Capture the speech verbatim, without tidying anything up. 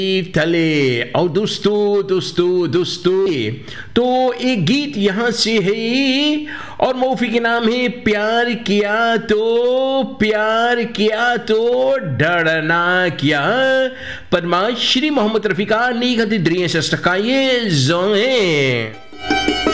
थले। और दोस्तों दोस्तों दोस्तों तो एक गीत यहाँ से है और मौफी के नाम है प्यार किया तो प्यार किया तो डरना क्या। पद्माश्री मोहम्मद रफीका नी गति द्रिय सस्टका ये जो है।